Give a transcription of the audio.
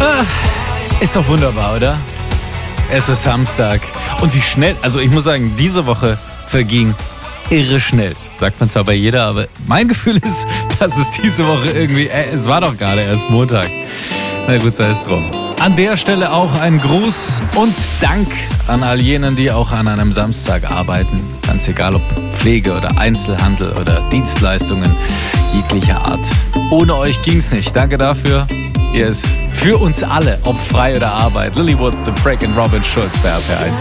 Ist doch wunderbar, oder? Es ist Samstag. Und wie schnell, also ich muss sagen, diese Woche verging irre schnell. Sagt man zwar bei jeder, aber mein Gefühl ist, dass es diese Woche irgendwie, es war doch gerade erst Montag. Na gut, sei es drum. An der Stelle auch ein Gruß und Dank an all jenen, die auch an einem Samstag arbeiten. Ganz egal, ob Pflege oder Einzelhandel oder Dienstleistungen jeglicher Art. Ohne euch ging's nicht. Danke dafür. Ihr ist für uns alle, ob frei oder Arbeit. Lilywood, The Break and Robin Schulz bei RPR 1.